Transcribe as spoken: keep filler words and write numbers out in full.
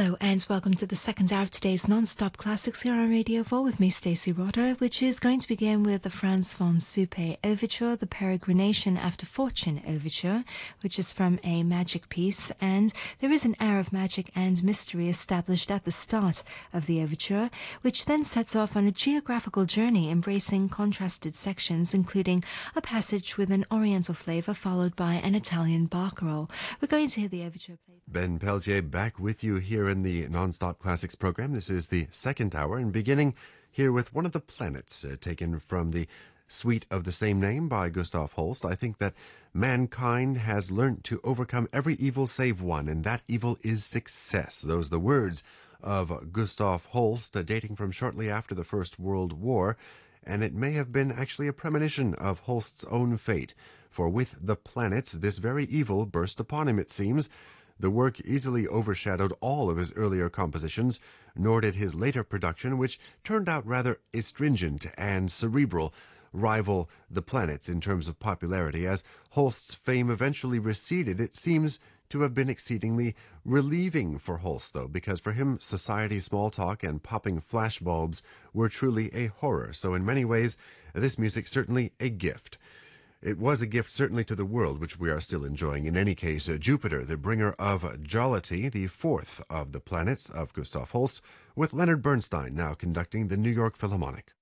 Hello and welcome to the second hour of today's non-stop classics here on Radio four with me, Stacey Rotter, which is going to begin with the Franz von Suppe Overture, the Peregrination After Fortune Overture, which is from a magic piece, and there is an air of magic and mystery established at the start of the overture, which then sets off on a geographical journey embracing contrasted sections, including a passage with an oriental flavor followed by an Italian barcarolle. We're going to hear the overture played. Ben Peltier back with you here in the Non-Stop Classics program. This is the second hour, and beginning here with one of the planets uh, taken from the suite of the same name by Gustav Holst. I think that mankind has learnt to overcome every evil save one, and that evil is success. Those are the words of Gustav Holst, uh, dating from shortly after the First World War, and it may have been actually a premonition of Holst's own fate, for with the planets, this very evil burst upon him, it seems. The work easily overshadowed all of his earlier compositions, nor did his later production, which turned out rather astringent and cerebral, rival the planets in terms of popularity. As Holst's fame eventually receded, it seems to have been exceedingly relieving for Holst, though, because for him society small talk and popping flashbulbs were truly a horror. So in many ways, this music certainly a gift. It was a gift certainly to the world, which we are still enjoying. In any case, uh, Jupiter, the bringer of jollity, the fourth of the planets of Gustav Holst, with Leonard Bernstein now conducting the New York Philharmonic.